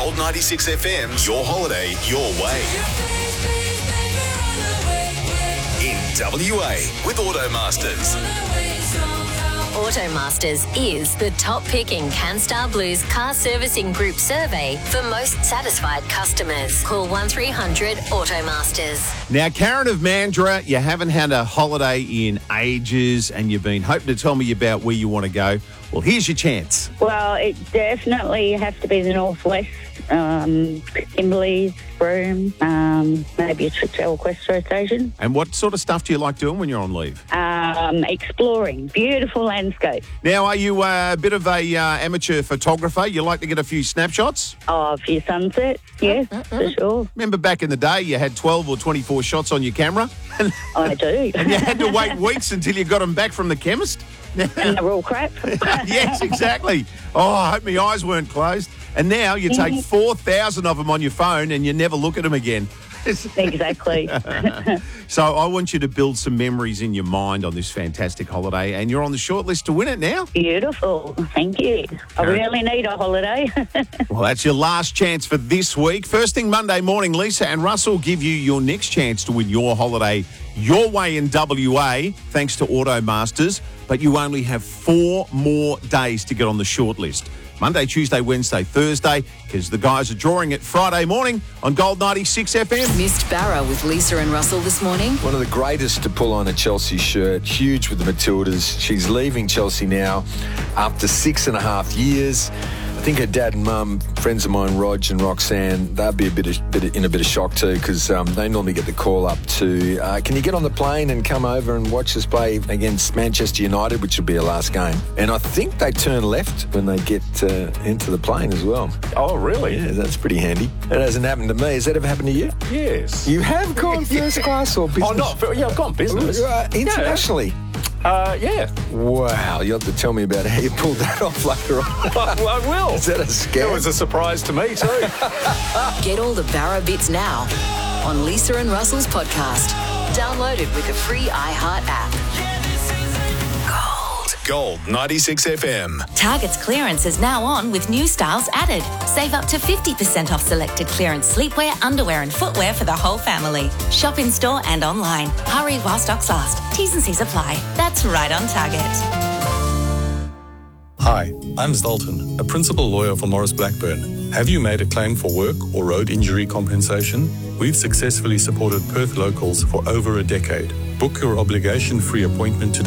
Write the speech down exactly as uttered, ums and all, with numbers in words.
Gold ninety-six F M, your holiday, your way. In W A with Automasters. Automasters is the top pick in CanStar Blue's car servicing group survey for most satisfied customers. Call one three hundred Automasters. Now, Karen of Mandurah, you haven't had a holiday in ages and you've been hoping to tell me about where you want to go. Well, here's your chance. Well, it definitely has to be the northwest. Um, Kimberley's, Broome, um, maybe a trip to Equestro Station. And what sort of stuff do you like doing when you're on leave? Um, exploring. Beautiful landscape. Now, are you uh, a bit of a uh, amateur photographer? You like to get a few snapshots? Oh, a few sunsets, yes, for sure. Remember back in the day, you had twelve or twenty-four shots on your camera? And, I do. and you had to wait weeks until you got them back from the chemist? And they're all crap. Yes, exactly. Oh, I hope my eyes weren't closed. And now you take four thousand of them on your phone and you never look at them again. Exactly. So I want you to build some memories in your mind on this fantastic holiday, and you're on the short list to win it now. Beautiful. Thank you. I really need a holiday. Well, that's your last chance for this week. First thing Monday morning, Lisa and Russell give you your next chance to win your holiday your way in W A, thanks to Automasters. But you only have four more days to get on the short list. Monday, Tuesday, Wednesday, Thursday, because the guys are drawing it Friday morning on Gold ninety-six F M. Missed Barra with Lisa and Russell this morning. One of the greatest to pull on a Chelsea shirt, huge with the Matildas. She's leaving Chelsea now after six and a half years. I think her dad and mum, friends of mine, Rog and Roxanne, they'll be a bit, of, bit of, in a bit of shock too, because um, they normally get the call up to, uh, can you get on the plane and come over and watch us play against Manchester United, which will be our last game. And I think they turn left when they get uh, into the plane as well. Oh, really? Yeah, that's pretty handy. That hasn't happened to me. Has that ever happened to you? Yes. You have gone first class or business? Oh, not, yeah, I've gone business. Uh, internationally? Uh, yeah. Wow, you'll have to tell me about how you pulled that off later on. I, I will. Is that a scam? It was a surprise to me too. Get all the Barra bits now on Lisa and Russell's podcast. Downloaded with the free iHeart app. Gold ninety-six F M. Target's clearance is now on with new styles added. Save up to fifty percent off selected clearance sleepwear, underwear and footwear for the whole family. Shop in store and online. Hurry while stocks last. T's and C's apply. That's right on Target. Hi, I'm Zoltan, a principal lawyer for Morris Blackburn. Have you made a claim for work or road injury compensation? We've successfully supported Perth locals for over a decade. Book your obligation-free appointment today